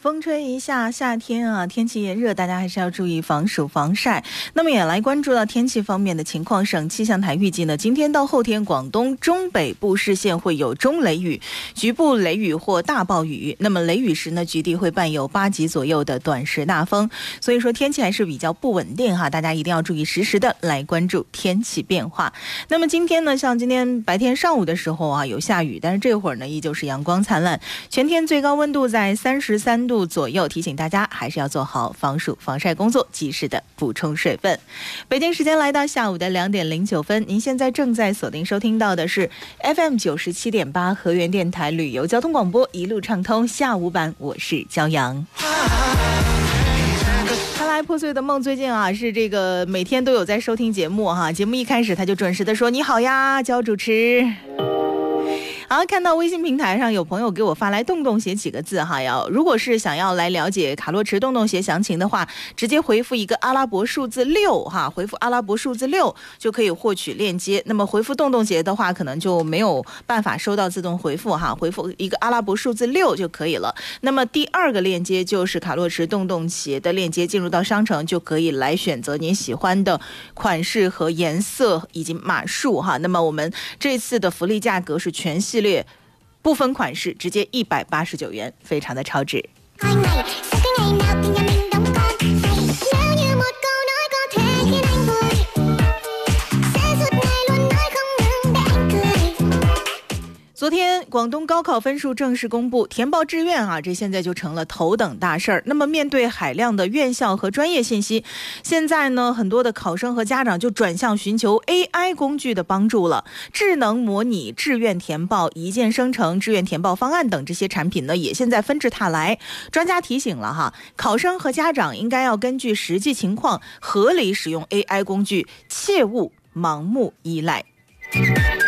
风吹一下，夏天啊，天气炎热，大家还是要注意防暑防晒。那么也来关注到天气方面的情况。省气象台预计呢，今天到后天，广东中北部市县会有中雷雨，局部雷雨或大暴雨。那么雷雨时呢，局地会伴有8级左右的短时大风。所以说天气还是比较不稳定哈，大家一定要注意实时的来关注天气变化。那么今天呢，像今天白天上午的时候啊，有下雨，但是这会儿呢，依旧是阳光灿烂，全天最高温度在33度左右，提醒大家还是要做好防暑防晒工作，及时的补充水分。北京时间来到下午的2点09分，您现在正在锁定收听到的是 FM 97.8河源电台旅游交通广播，一路畅通下午版，我是骄阳。看来破碎的梦最近啊是这个每天都有在收听节目哈，节目一开始他就准时的说你好呀，焦主持。好，看到微信平台上有朋友给我发来洞洞鞋几个字哈，如果是想要来了解卡洛驰洞洞鞋详情的话，直接回复一个阿拉伯数字6哈，回复阿拉伯数字6就可以获取链接。那么回复洞洞鞋的话，可能就没有办法收到自动回复哈，回复一个阿拉伯数字6就可以了。那么第2个链接就是卡洛驰洞洞鞋的链接，进入到商城就可以来选择您喜欢的款式和颜色以及码数哈。那么我们这次的福利价格是全系列部分款式直接189元，非常的超值。昨天广东高考分数正式公布，填报志愿啊，这现在就成了头等大事儿。那么面对海量的院校和专业信息，现在呢，很多的考生和家长就转向寻求 AI 工具的帮助了。智能模拟志愿填报、一键生成志愿填报方案等这些产品呢，也现在纷至沓来。专家提醒了哈，考生和家长应该要根据实际情况合理使用 AI 工具，切勿盲目依赖。